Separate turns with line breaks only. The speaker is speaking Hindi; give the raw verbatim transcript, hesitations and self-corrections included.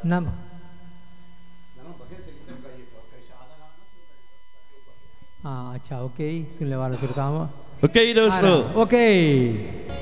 ना हाँ अच्छा ओके सुनने वाला शुरू काम
ओके दोस्तों
ओके